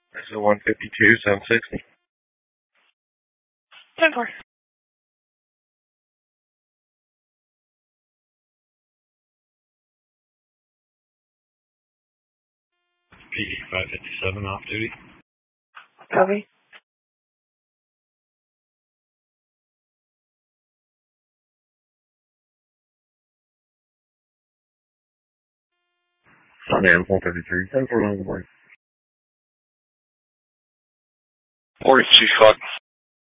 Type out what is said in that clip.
This is 152, 760. 10-4. PD 557 off duty. Copy. Sundance 133, 10-4 on the board. 42 o'clock.